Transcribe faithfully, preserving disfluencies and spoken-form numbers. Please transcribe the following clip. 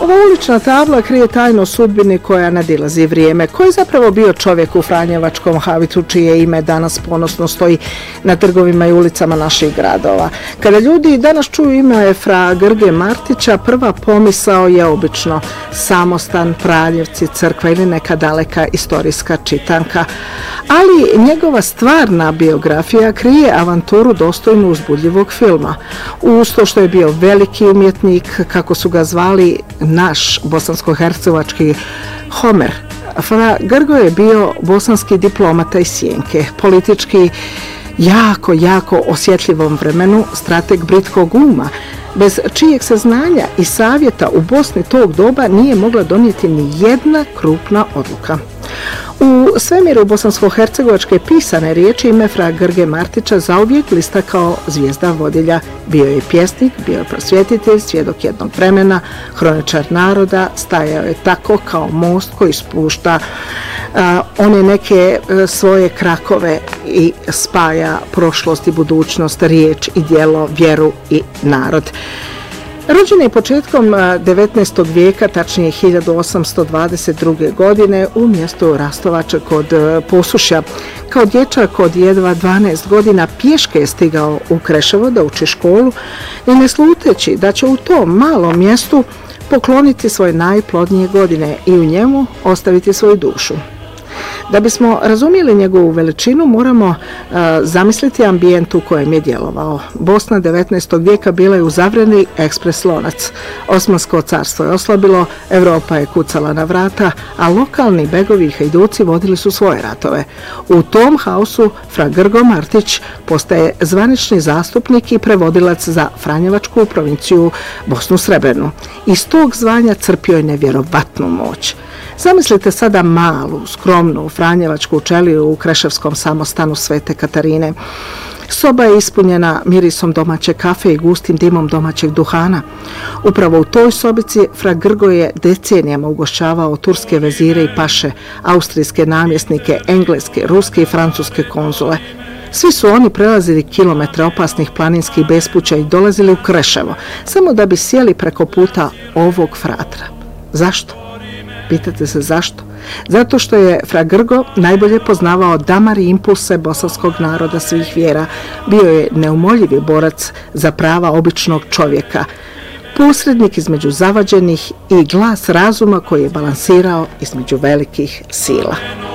Ova ulična tabla krije tajnu sudbini koja nadilazi vrijeme. Ko je zapravo bio čovjek u Franjevačkom Havicu čije ime danas ponosno stoji na trgovima i ulicama naših gradova? Kada ljudi danas čuju ime fra Grge Martića, prva pomisao je obično samostan, Praljevci, crkva ili neka daleka istorijska čitanka. Ali njegova stvarna biografija krije avanturu dostojnu uzbudljivog filma. Uz to što je bio veliki umjetnik, kako su ga zvali naš bosansko-hercegovački Homer, fra Grgo je bio bosanski diplomata iz Sjenke, politički jako, jako osjetljivom vremenu, strateg britkog uma, bez čijeg saznanja i savjeta u Bosni tog doba nije mogla donijeti ni jedna krupna odluka. U svemiru bosansko-hercegovačke pisane riječi ime fra Grge Martića zauvijek lista kao zvijezda vodilja. Bio je pjesnik, bio je prosvjetitelj, svjedok jednog vremena, hroničar naroda, stajao je tako kao most koji spušta a, one neke a, svoje krakove i spaja prošlost i budućnost, riječ i djelo, vjeru i narod. Rođen je početkom devetnaestog vijeka, tačnije hiljadu osamsto dvadeset druge. godine u mjestu Rastovače kod Posušja. Kao dječak od jedva dvanaest godina pješke je stigao u Kreševo da uči školu i ne sluteći da će u tom malom mjestu pokloniti svoje najplodnije godine i u njemu ostaviti svoju dušu. Da bismo razumjeli njegovu veličinu, moramo uh, zamisliti ambijent u kojem je djelovao. Bosna devetnaestog vijeka bila je uzavreni ekspres lonac. Osmansko carstvo je oslabilo, Europa je kucala na vrata, a lokalni begovi i hajduci vodili su svoje ratove. U tom haosu fra Grgo Martić postaje zvanični zastupnik i prevodilac za Franjevačku provinciju Bosnu Srebrenu. Iz tog zvanja crpio je nevjerovatnu moć. Zamislite sada malu, skromnu Franjevačku čeliju u Kreševskom samostanu Svete Katarine. Soba je ispunjena mirisom domaće kafe i gustim dimom domaćeg duhana. Upravo u toj sobici fra Grgo je decenijama ugošćavao turske vezire i paše, austrijske namjesnike, engleske, ruske i francuske konzule. Svi su oni prelazili kilometre opasnih planinskih bespuća i dolazili u Kreševo, samo da bi sjeli preko puta ovog fratra. Zašto? Pitate se zašto? Zato što je fra Grgo najbolje poznavao damar i impulse bosanskog naroda svih vjera. Bio je neumoljivi borac za prava običnog čovjeka, posrednik između zavađenih i glas razuma koji je balansirao između velikih sila.